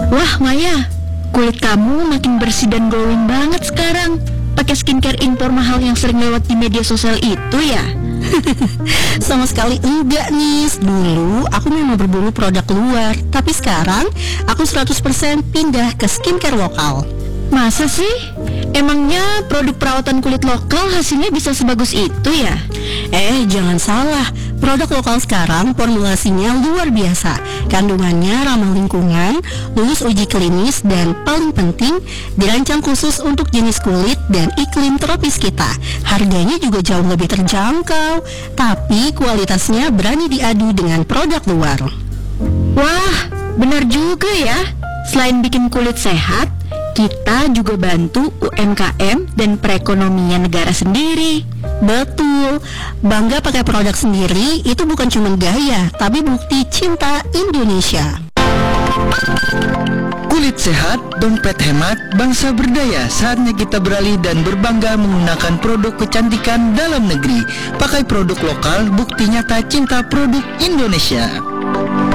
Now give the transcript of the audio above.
Wah Maya, kulit kamu makin bersih dan glowing banget sekarang. Pakai skincare impor mahal yang sering lewat di media sosial itu ya? Sama sekali enggak nih. Dulu aku memang berburu produk luar, tapi sekarang aku 100% pindah ke skincare lokal. Masa sih? Emangnya produk perawatan kulit lokal hasilnya bisa sebagus itu ya? Jangan salah, produk lokal sekarang formulasinya luar biasa. Kandungannya ramah lingkungan, lulus uji klinis, dan paling penting, dirancang khusus untuk jenis kulit dan iklim tropis kita. Harganya juga jauh lebih terjangkau, tapi kualitasnya berani diadu dengan produk luar. Wah, benar juga ya. Selain bikin kulit sehat, kita juga bantu UMKM dan perekonomian negara sendiri. Betul, bangga pakai produk sendiri itu bukan cuma gaya, tapi bukti cinta Indonesia. Kulit sehat, dompet hemat, bangsa berdaya. Saatnya kita beralih dan berbangga menggunakan produk kecantikan dalam negeri. Pakai produk lokal, bukti nyata cinta produk Indonesia.